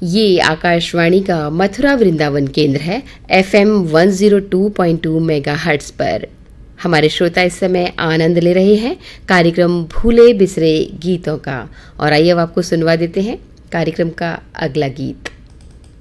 ये आकाशवाणी का मथुरा वृंदावन केंद्र है FM 102.2 मेगाहर्ट्ज पर। हमारे श्रोता इस समय आनंद ले रहे हैं कार्यक्रम भूले बिसरे गीतों का। और आइए अब आपको सुनवा देते हैं कार्यक्रम का अगला गीत।